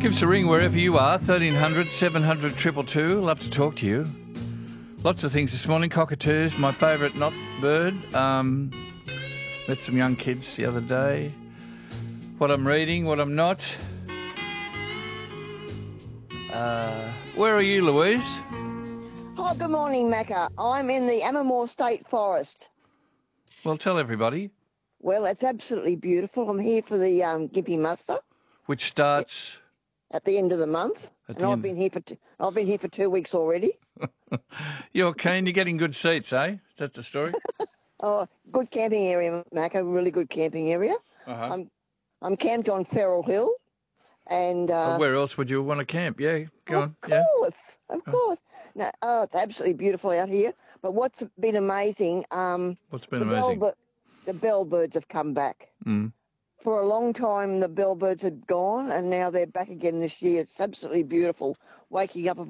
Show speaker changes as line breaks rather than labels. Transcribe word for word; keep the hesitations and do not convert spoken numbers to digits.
Give us a ring wherever you are, thirteen hundred, seven hundred, two two two. Love to talk to you. Lots of things this morning. Cockatoos, my favourite not bird. Um, met some young kids the other day. What I'm reading, what I'm not. Uh, where are you, Louise?
Oh, good morning, Macca. I'm in the Ammermoor State Forest.
Well, tell everybody.
Well, it's absolutely beautiful. I'm here for the um, Gympie Muster
Which starts...
at the end of the month,
At
and
the
I've
end.
been here for t- I've been here for two weeks already.
You're keen, you're getting good seats, eh? Is that the story?
Oh, good camping area, Macca. Really good camping area.
Uh-huh.
I'm I'm camped on Ferrell Hill, and uh,
Oh, where else would you want to camp? Yeah, go
of
on. Yeah.
course, of course. No, oh, it's absolutely beautiful out here. But what's been amazing? Um,
What's been
the
amazing?
bellbird, the bellbirds have come back.
Mm.
For a long time, the bellbirds had gone, and now they're back again this year. It's absolutely beautiful. Waking up